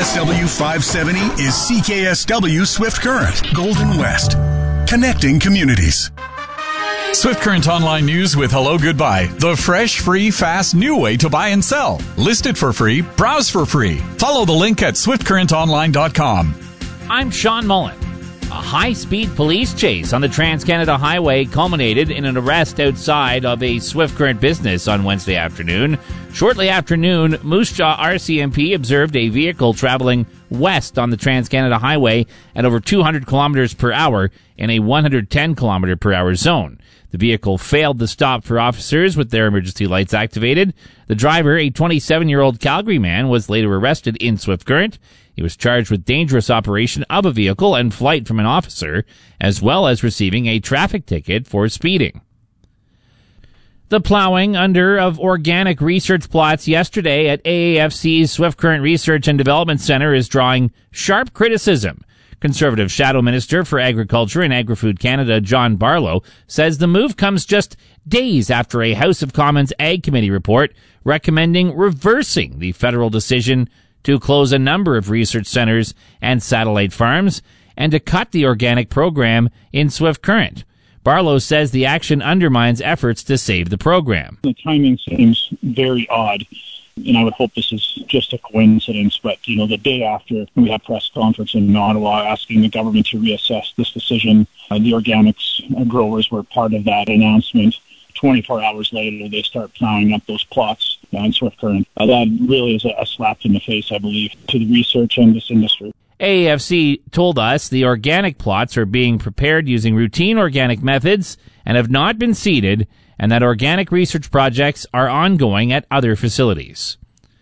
CKSW 570 is CKSW Swift Current, Golden West. Connecting communities. Swift Current Online News with Hello Goodbye. The fresh, free, fast, new way to buy and sell. List it for free. Browse for free. Follow the link at swiftcurrentonline.com. I'm Sean Mullen. A high-speed police chase on the Trans-Canada Highway culminated in an arrest outside of a Swift Current business on Wednesday afternoon. Shortly after noon, Moose Jaw RCMP observed a vehicle traveling west on the Trans-Canada Highway at over 200 kilometers per hour in a 110 kilometer per hour zone. The vehicle failed to stop for officers with their emergency lights activated. The driver, a 27-year-old Calgary man, was later arrested in Swift Current. He was charged with dangerous operation of a vehicle and flight from an officer, as well as receiving a traffic ticket for speeding. The plowing under of organic research plots yesterday at AAFC's Swift Current Research and Development Center is drawing sharp criticism. Conservative Shadow Minister for Agriculture and Agri-Food Canada, John Barlow, says the move comes just days after a House of Commons Ag Committee report recommending reversing the federal decision to close a number of research centers and satellite farms and to cut the organic program in Swift Current. Barlow says the action undermines efforts to save the program. The timing seems very odd, and I would hope this is just a coincidence, but, the day after we had a press conference in Ottawa asking the government to reassess this decision, the organics growers were part of that announcement. 24 hours later, they start plowing up those plots in Swift Current. That really is a slap in the face, I believe, to the research and this industry. AAFC told us the organic plots are being prepared using routine organic methods and have not been seeded, and that organic research projects are ongoing at other facilities.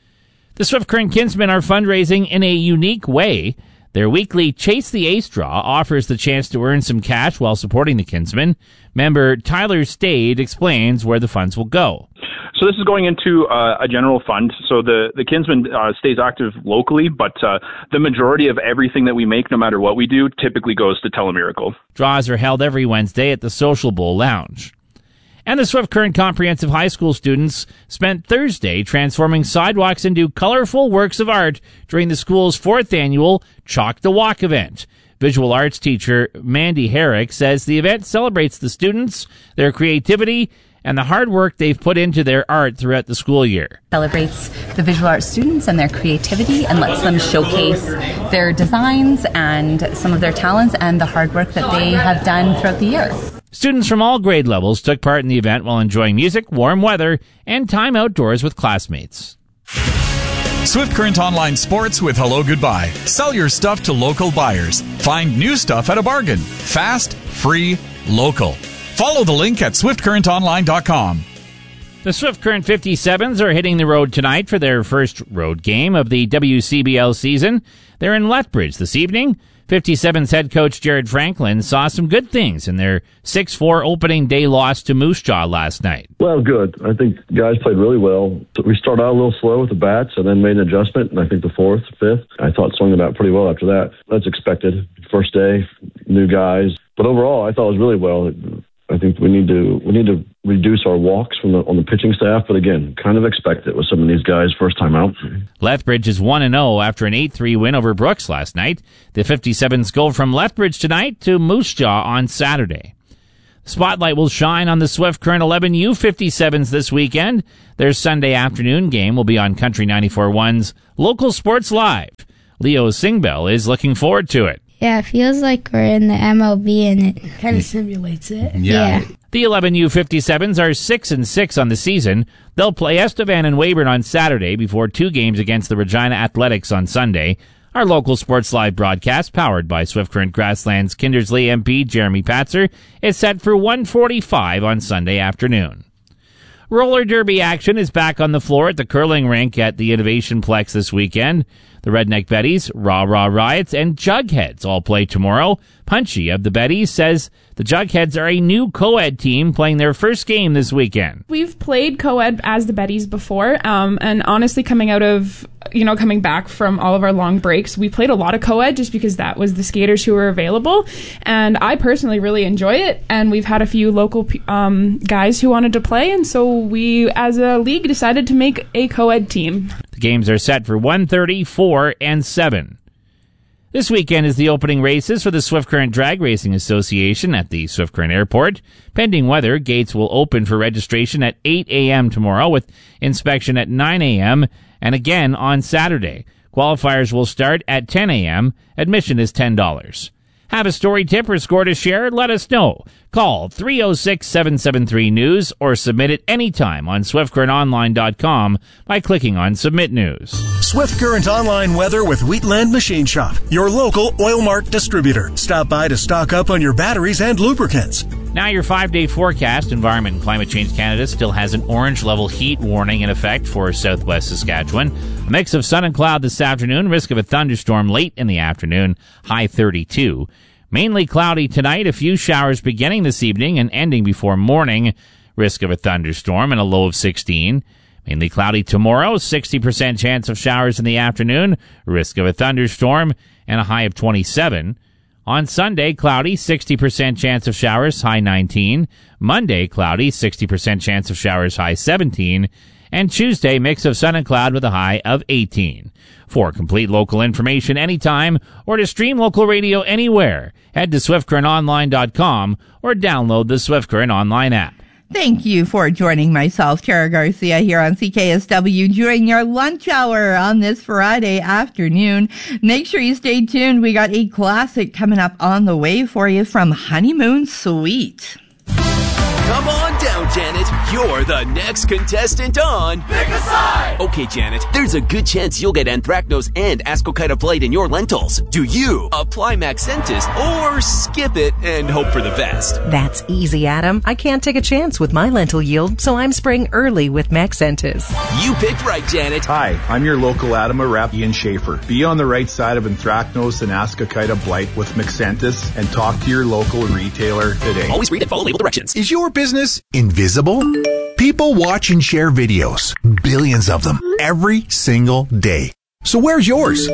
The Swift Current Kinsmen are fundraising in a unique way. Their weekly Chase the Ace draw offers the chance to earn some cash while supporting the Kinsmen. Member Tyler Stade explains where the funds will go. So this is going into a general fund. So the Kinsmen stays active locally, but the majority of everything that we make, no matter what we do, typically goes to Telemiracle. Draws are held every Wednesday at the Social Bowl Lounge. And the Swift Current Comprehensive High School students spent Thursday transforming sidewalks into colorful works of art during the school's 4th annual Chalk the Walk event. Visual arts teacher Mandy Herrick says the event celebrates the students, their creativity, and the hard work they've put into their art throughout the school year. Celebrates the visual arts students and their creativity and lets them showcase their designs and some of their talents and the hard work that they have done throughout the year. Students from all grade levels took part in the event while enjoying music, warm weather, and time outdoors with classmates. Swift Current Online Sports with Hello Goodbye. Sell your stuff to local buyers. Find new stuff at a bargain. Fast, free, local. Follow the link at swiftcurrentonline.com. The Swift Current 57s are hitting the road tonight for their first road game of the WCBL season. They're in Lethbridge this evening. 57's head coach Jared Franklin saw some good things in their 6-4 opening day loss to Moose Jaw last night. Well, good. I think the guys played really well. We started out a little slow with the bats and then made an adjustment, and I think the 4th, 5th, I thought swung the bat pretty well after that. That's expected. First day, new guys. But overall, I thought it was really well. I think we need to reduce our walks on the pitching staff, but again, kind of expect it with some of these guys first time out. Lethbridge is 1-0 after an 8-3 win over Brooks last night. The 57s go from Lethbridge tonight to Moose Jaw on Saturday. The spotlight will shine on the Swift Current 11U 57s this weekend. Their Sunday afternoon game will be on Country 94.1's Local Sports Live. Leo Singbell is looking forward to it. Yeah, it feels like we're in the MLB and it kind of simulates it. Yeah. The 11U 57s are 6-6 on the season. They'll play Estevan and Weyburn on Saturday before 2 games against the Regina Athletics on Sunday. Our local sports live broadcast, powered by Swift Current Grasslands Kindersley MP Jeremy Patzer, is set for 1:45 on Sunday afternoon. Roller derby action is back on the floor at the curling rink at the Innovation Plex this weekend. The Redneck Betties, Rah Rah Riots, and Jugheads all play tomorrow. Punchy of the Betties says the Jugheads are a new co-ed team playing their first game this weekend. We've played co-ed as the Betties before, and honestly, coming back from all of our long breaks, we played a lot of co-ed just because that was the skaters who were available, and I personally really enjoy it, and we've had a few local guys who wanted to play, and so we, as a league, decided to make a co-ed team. The games are set for 1:30, 4, and 7. This weekend is the opening races for the Swift Current Drag Racing Association at the Swift Current Airport. Pending weather, gates will open for registration at 8 a.m. tomorrow with inspection at 9 a.m. and again on Saturday. Qualifiers will start at 10 a.m. Admission is $10. Have a story, tip, or score to share? Let us know. Call 306-773-NEWS or submit it anytime on SwiftCurrentOnline.com by clicking on Submit News. Swift Current Online weather with Wheatland Machine Shop, your local Oil Mart distributor. Stop by to stock up on your batteries and lubricants. Now your 5-day forecast. Environment and Climate Change Canada still has an orange level heat warning in effect for southwest Saskatchewan. A mix of sun and cloud this afternoon, risk of a thunderstorm late in the afternoon, high 32. Mainly cloudy tonight, a few showers beginning this evening and ending before morning, risk of a thunderstorm and a low of 16. Mainly cloudy tomorrow, 60% chance of showers in the afternoon, risk of a thunderstorm and a high of 27. On Sunday, cloudy, 60% chance of showers, high 19. Monday, cloudy, 60% chance of showers, high 17. And Tuesday, mix of sun and cloud with a high of 18. For complete local information anytime or to stream local radio anywhere, head to SwiftCurrentOnline.com or download the Swift Current Online app. Thank you for joining myself, Tara Garcia, here on CKSW during your lunch hour on this Friday afternoon. Make sure you stay tuned. We got a classic coming up on the way for you from Honeymoon Suite. Come on down, Janet. You're the next contestant on Pick a Side. Okay, Janet, there's a good chance you'll get anthracnose and ascochyta blight in your lentils. Do you apply Maxentis or skip it and hope for the best? That's easy, Adam. I can't take a chance with my lentil yield, so I'm spraying early with Maxentis. You picked right, Janet. Hi, I'm your local Adam Arap, Ian Schaefer. Be on the right side of anthracnose and ascochyta blight with Maxentis and talk to your local retailer today. Always read and follow label directions. Is your business invisible? People watch and share videos, billions of them, every single day. So where's yours?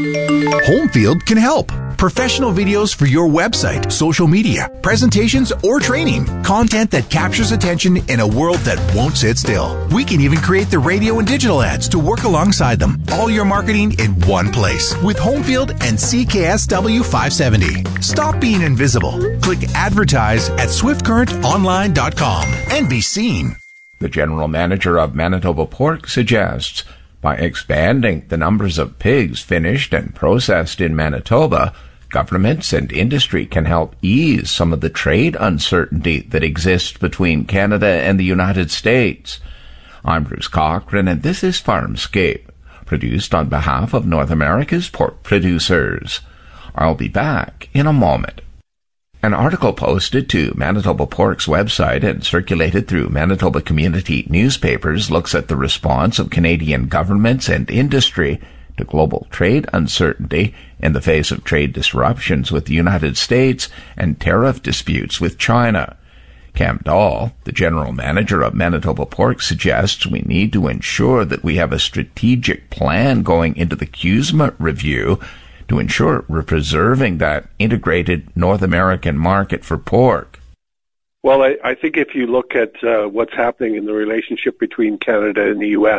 Homefield can help. Professional videos for your website, social media, presentations, or training. Content that captures attention in a world that won't sit still. We can even create the radio and digital ads to work alongside them. All your marketing in one place with Homefield and CKSW 570. Stop being invisible. Click advertise at SwiftCurrentOnline.com and be seen. The general manager of Manitoba Pork suggests by expanding the numbers of pigs finished and processed in Manitoba, governments and industry can help ease some of the trade uncertainty that exists between Canada and the United States. I'm Bruce Cochran, and this is Farmscape, produced on behalf of North America's pork producers. I'll be back in a moment. An article posted to Manitoba Pork's website and circulated through Manitoba community newspapers looks at the response of Canadian governments and industry to global trade uncertainty in the face of trade disruptions with the United States and tariff disputes with China. Cam Dahl, the general manager of Manitoba Pork, suggests we need to ensure that we have a strategic plan going into the CUSMA review to ensure we're preserving that integrated North American market for pork. Well, I think if you look at what's happening in the relationship between Canada and the U.S.,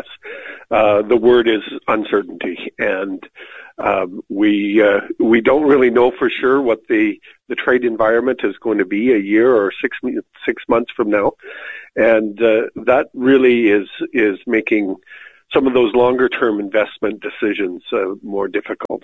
the word is uncertainty, and we don't really know for sure what the trade environment is going to be a year or 6 months from now, and that really is making some of those longer-term investment decisions more difficult.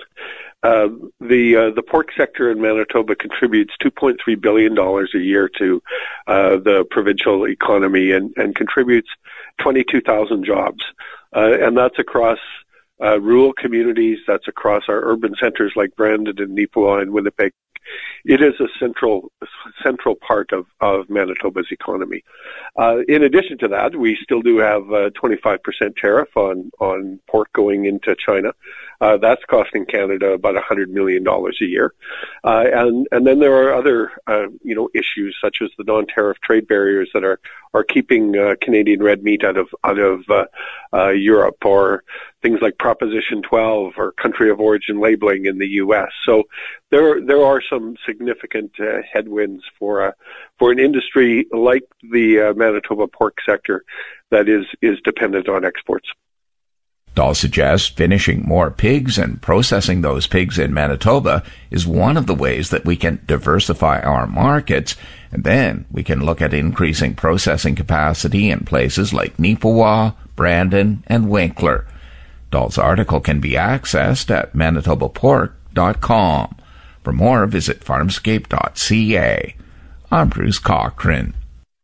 The pork sector in Manitoba contributes $2.3 billion a year to the provincial economy and contributes 22,000 jobs. And that's across rural communities, that's across our urban centers like Brandon and Nipawin and Winnipeg. It is a central part of Manitoba's economy. In addition to that, we still do have a 25% tariff on pork going into China. That's costing Canada about $100 million a year. And then there are other, issues such as the non-tariff trade barriers that are keeping Canadian red meat out of Europe, or things like Proposition 12 or country of origin labeling in the U.S. So there are some significant headwinds for an industry like the Manitoba pork sector that is dependent on exports. Dahl suggests finishing more pigs and processing those pigs in Manitoba is one of the ways that we can diversify our markets, and then we can look at increasing processing capacity in places like Neepawa, Brandon, and Winkler. Dahl's article can be accessed at manitobapork.com. For more, visit farmscape.ca. I'm Bruce Cochran.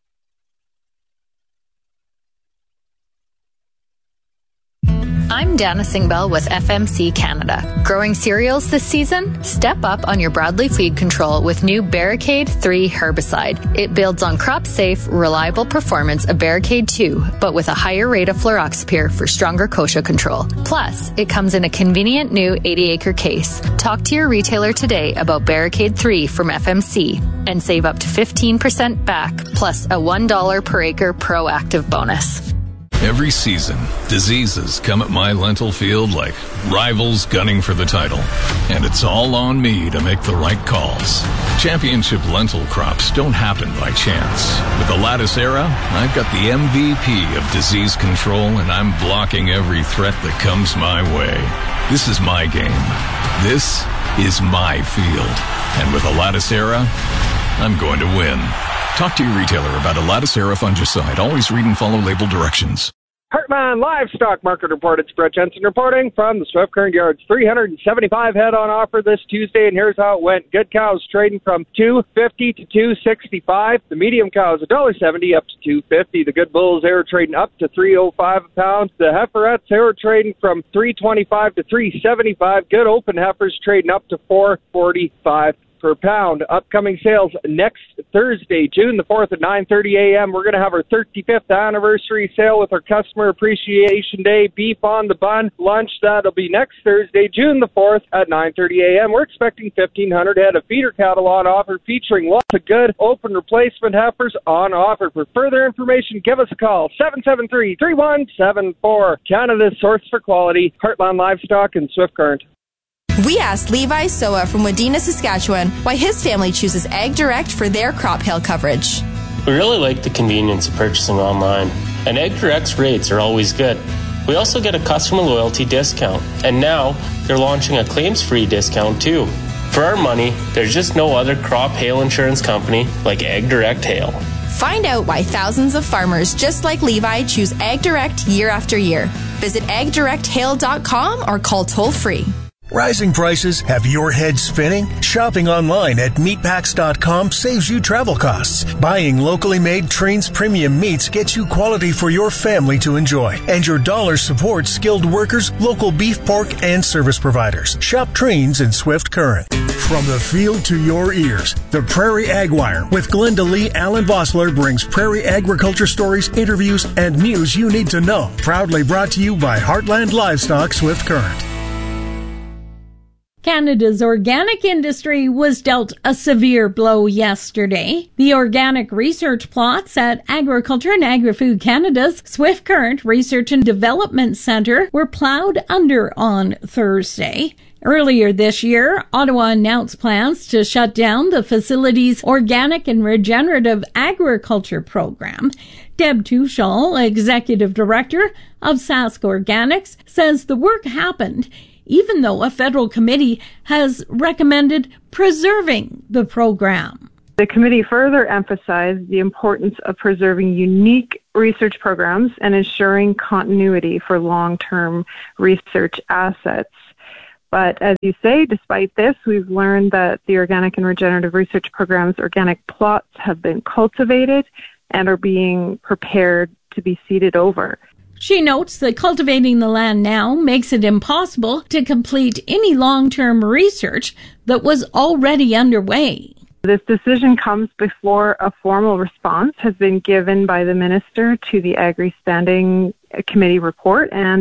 I'm Dana Singbell with FMC Canada. Growing cereals this season? Step up on your broadleaf weed control with new Barricade 3 herbicide. It builds on crop-safe, reliable performance of Barricade 2, but with a higher rate of fluroxypyr for stronger kochia control. Plus, it comes in a convenient new 80-acre case. Talk to your retailer today about Barricade 3 from FMC and save up to 15% back, plus a $1 per acre proactive bonus. Every season, diseases come at my lentil field like rivals gunning for the title. And it's all on me to make the right calls. Championship lentil crops don't happen by chance. With the Lattice Era, I've got the MVP of disease control, and I'm blocking every threat that comes my way. This is my game. This is my field. And with the Lattice Era, I'm going to win. Talk to your retailer about a Lattice Era fungicide. Always read and follow label directions. Heartland Livestock Market Report. It's Brett Jensen reporting from the Swift Current Yards. 375 head on offer this Tuesday, and here's how it went. Good cows trading from $2.50 to $2.65. The medium cows $1.70 up to $2.50. The good bulls, they were trading up to $3.05 a pound. The heiferettes, they were trading from $3.25 to $3.75. Good open heifers trading up to $4.45 per pound. Upcoming sales next Thursday, June the 4th at 9:30 a.m. We're going to have our 35th anniversary sale with our Customer Appreciation Day beef on the bun lunch. That'll be next Thursday, June the 4th at 9:30 a.m. We're expecting 1,500 head of feeder cattle on offer, featuring lots of good open replacement heifers on offer. For further information, give us a call, 773-3174. Canada's source for quality, Heartland Livestock and Swift Current. We asked Levi Soa from Wadena, Saskatchewan, why his family chooses Ag Direct for their crop hail coverage. We really like the convenience of purchasing online, and Ag Direct's rates are always good. We also get a customer loyalty discount, and now they're launching a claims-free discount too. For our money, there's just no other crop hail insurance company like Ag Direct Hail. Find out why thousands of farmers just like Levi choose Ag Direct year after year. Visit agdirecthail.com or call toll-free. Rising prices have your head spinning? Shopping online at meatpacks.com saves you travel costs. Buying locally made Trains premium meats gets you quality for your family to enjoy. And your dollars supports skilled workers, local beef, pork, and service providers. Shop Trains in Swift Current. From the field to your ears, the Prairie Ag Wire with Glenda Lee Allen Vossler brings prairie agriculture stories, interviews, and news you need to know. Proudly brought to you by Heartland Livestock Swift Current. Canada's organic industry was dealt a severe blow yesterday. The organic research plots at Agriculture and Agri-Food Canada's Swift Current Research and Development Centre were ploughed under on Thursday. Earlier this year, Ottawa announced plans to shut down the facility's Organic and Regenerative Agriculture program. Deb Tushall, Executive Director of Sask Organics, says the work happened even though a federal committee has recommended preserving the program. The committee further emphasized the importance of preserving unique research programs and ensuring continuity for long-term research assets. But as you say, despite this, we've learned that the Organic and Regenerative Research Program's organic plots have been cultivated and are being prepared to be seeded over. She notes that cultivating the land now makes it impossible to complete any long-term research that was already underway. This decision comes before a formal response has been given by the Minister to the Agri Standing Committee report, and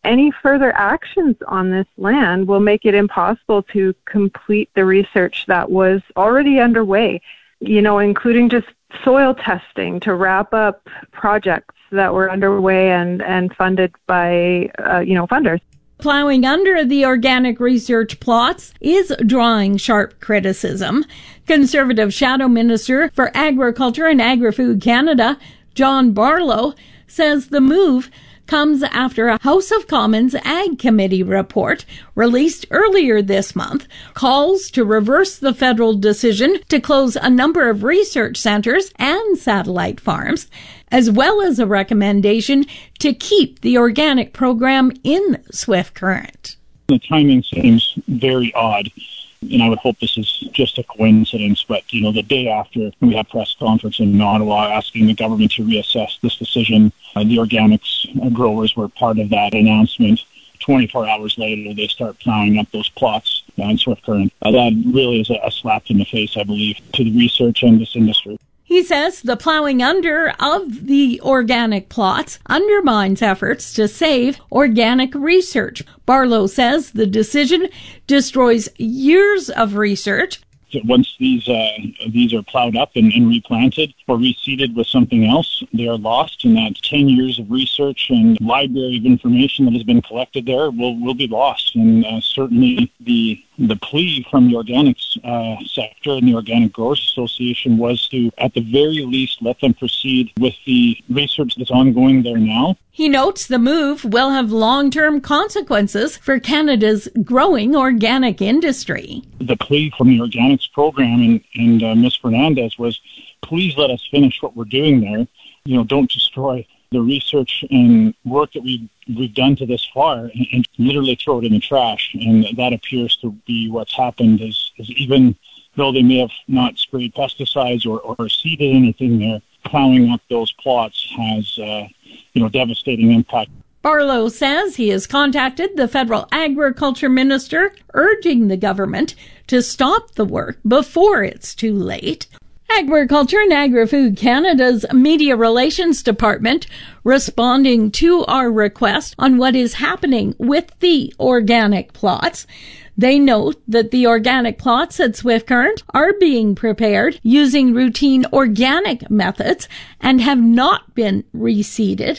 any further actions on this land will make it impossible to complete the research that was already underway, including just soil testing to wrap up projects that were underway and funded by, funders. Plowing under the organic research plots is drawing sharp criticism. Conservative Shadow Minister for Agriculture and Agri-Food Canada, John Barlow, says the move comes after a House of Commons Ag Committee report released earlier this month calls to reverse the federal decision to close a number of research centers and satellite farms, as well as a recommendation to keep the organic program in Swift Current. The timing seems very odd, and I would hope this is just a coincidence, but, the day after we had a press conference in Ottawa asking the government to reassess this decision, the organics growers were part of that announcement. 24 hours later, they start plowing up those plots in Swift Current. That really is a slap in the face, I believe, to the research and this industry. He says the plowing under of the organic plots undermines efforts to save organic research. Barlow says the decision destroys years of research. Once these are plowed up and replanted or reseeded with something else, they are lost, and that 10 years of research and library of information that has been collected there will be lost. And certainly the plea from the organics sector and the Organic Growers Association was to, at the very least, let them proceed with the research that's ongoing there now. He notes the move will have long-term consequences for Canada's growing organic industry. The plea from the organics program and Ms. Fernandez was, please let us finish what we're doing there. Don't destroy the research and work that we've done to this far and literally throw it in the trash. And that appears to be what's happened is even though they may have not sprayed pesticides or seeded anything there, plowing up those plots has devastating impact. Barlow says he has contacted the federal agriculture minister, urging the government to stop the work before it's too late. Agriculture and Agri-Food Canada's Media Relations Department responding to our request on what is happening with the organic plots. They note that the organic plots at Swift Current are being prepared using routine organic methods and have not been reseeded.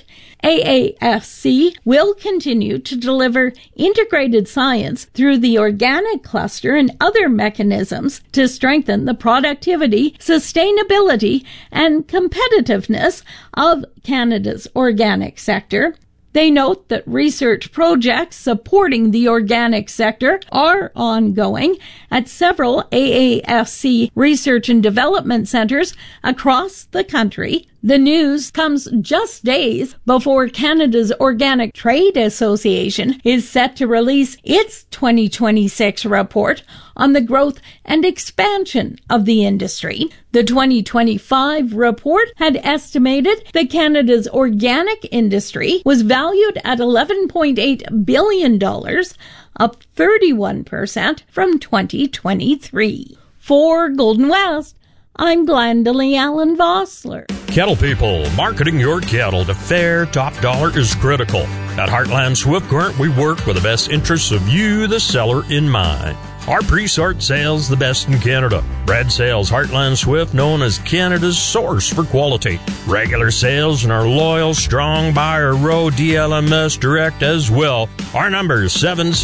AAFC will continue to deliver integrated science through the organic cluster and other mechanisms to strengthen the productivity, sustainability, and competitiveness of Canada's organic sector. They note that research projects supporting the organic sector are ongoing at several AAFC research and development centers across the country. The news comes just days before Canada's Organic Trade Association is set to release its 2026 report on the growth and expansion of the industry. The 2025 report had estimated that Canada's organic industry was valued at $11.8 billion, up 31% from 2023. For Golden West, I'm Glendalee Allen Vossler. Cattle people, marketing your cattle to fair top dollar is critical. At Heartland Swift Current, we work with the best interests of you, the seller, in mind. Our pre-sort sales the best in Canada. Bred sales Heartland Swift, known as Canada's source for quality. Regular sales and our loyal, strong buyer row DLMS direct as well. Our number is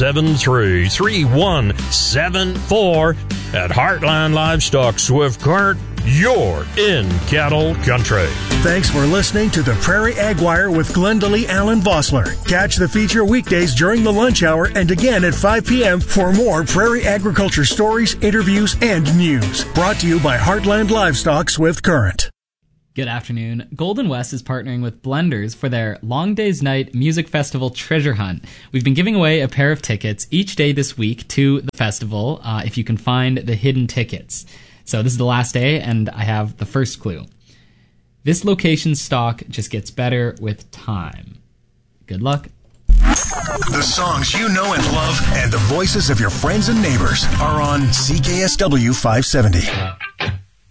773-3174. At Heartland Livestock Swift Current, you're in cattle country. Thanks for listening to the Prairie Ag Wire with Glendalee Allen Vossler. Catch the feature weekdays during the lunch hour and again at 5 p.m. for more prairie agriculture stories, interviews, and news. Brought to you by Heartland Livestock Swift Current. Good afternoon. Golden West is partnering with Blenders for their Long Days Night Music Festival Treasure Hunt. We've been giving away a pair of tickets each day this week to the festival if you can find the hidden tickets. So this is the last day, and I have the first clue. This location's stock just gets better with time. Good luck. The songs you know and love and the voices of your friends and neighbors are on CKSW 570.